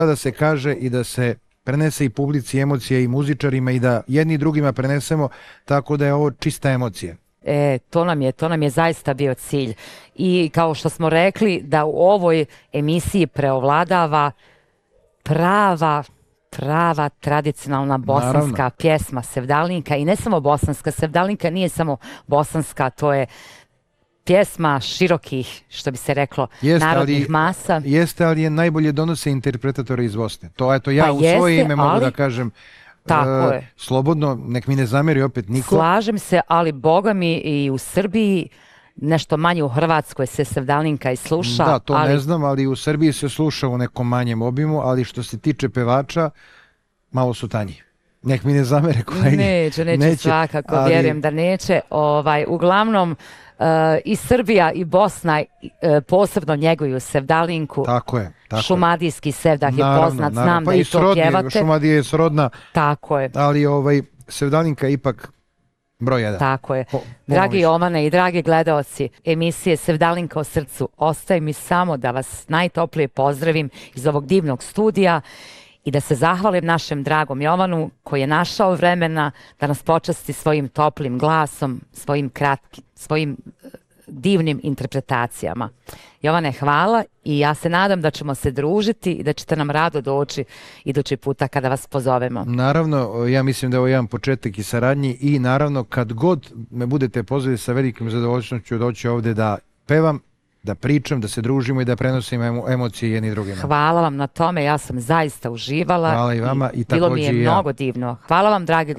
da se kaže i da se prenese i publici emocije i muzičarima i da jedni drugima prenesemo, tako da je ovo čista emocija. To nam je zaista bio cilj. I kao što smo rekli, da u ovoj emisiji preovladava prava tradicionalna bosanska pjesma Sevdalinka, i ne samo bosanska. Sevdalinka nije samo bosanska, to je pjesma širokih, što bi se reklo, narodnih masa. Jeste, ali je najbolje donose interpretatori iz Bosne. To eto ja u svoje ime mogu da kažem slobodno, nek mi ne zameri opet niko. Slažem se, ali boga mi i u Srbiji, nešto manje u Hrvatskoj se Sevdalinka i sluša. Da, to ne znam, ali u Srbiji se sluša u nekom manjem obimu, ali što se tiče pevača, malo su tanji. Nek mi ne zamere kolegi. Neće svakako, vjerujem da neće. Uglavnom, i Srbija i Bosna posebno njeguju Sevdalinku. Tako je. Šumadijski Sevdah je poznat, znam da i to pjevate. Šumadija je srodna. Tako je. Ali Sevdalinka je ipak broj 1. Tako je. Dragi Jovane i dragi gledaoci emisije Sevdalinka o srcu, ostaje mi samo da vas najtoplije pozdravim iz ovog divnog studija i da se zahvalim našem dragom Jovanu koji je našao vremena da nas počasti svojim toplim glasom, svojim divnim interpretacijama. Jovane, hvala i ja se nadam da ćemo se družiti i da ćete nam rado doći idući puta kada vas pozovemo. Naravno, ja mislim da je ovo jedan početak i saradnji i naravno kad god me budete pozvali sa velikim zadovoljstvom doći ovdje da pevam, da pričam, da se družimo i da prenosimo emocije jedni drugima. Hvala vam na tome, ja sam zaista uživala. Hvala i vama i također bilo mi je mnogo divno. Hvala vam, dragi